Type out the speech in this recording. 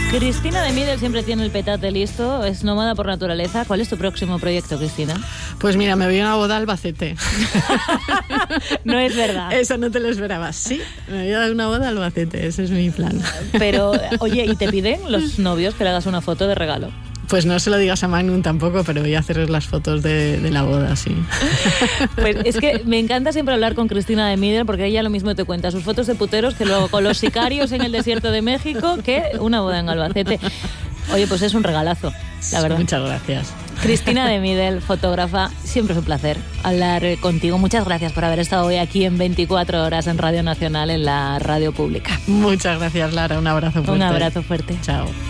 Cristina de Midel siempre tiene el petate listo, es nómada por naturaleza. ¿Cuál es tu próximo proyecto, Cristina? Pues mira, me voy a una boda a Albacete. No es verdad. Eso no te lo esperabas. Sí, me voy a dar una boda a Albacete, ese es mi plan. Pero, oye, ¿y te piden los novios que le hagas una foto de regalo? Pues no se lo digas a Magnum tampoco, pero voy a hacer las fotos de la boda, sí. Pues es que me encanta siempre hablar con Cristina de Midel, porque ella lo mismo te cuenta sus fotos de puteros que luego con los sicarios en el desierto de México que una boda en Albacete. Oye, pues es un regalazo, la verdad. Muchas gracias. Cristina de Midel, fotógrafa, siempre es un placer hablar contigo. Muchas gracias por haber estado hoy aquí en 24 horas en Radio Nacional, en la radio pública. Muchas gracias, Lara. Un abrazo fuerte. Un abrazo fuerte. Chao.